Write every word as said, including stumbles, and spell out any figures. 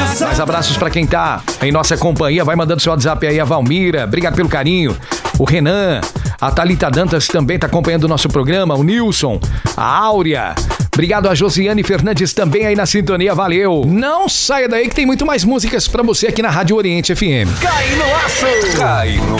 Mais abraços pra quem tá em nossa companhia. Vai mandando seu WhatsApp aí, a Valmira. Obrigado pelo carinho. O Renan, a Thalita Dantas também tá acompanhando o nosso programa. O Nilson, a Áurea. Obrigado a Josiane Fernandes também aí na sintonia. Valeu. Não saia daí que tem muito mais músicas pra você aqui na Rádio Oriente F M. Cai no laço. Cai no